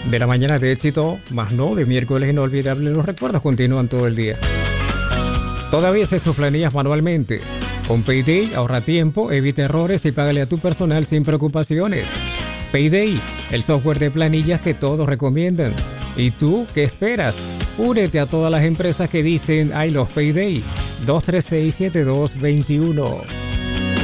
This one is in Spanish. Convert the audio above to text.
de la mañana de éxito, más no de miércoles inolvidable. Los recuerdos continúan todo el día. Todavía haces tus planillas manualmente. Con Payday ahorra tiempo, evita errores y págale a tu personal sin preocupaciones. Payday, el software de planillas que todos recomiendan. ¿Y tú qué esperas? Únete a todas las empresas que dicen I love Payday. 236-7221.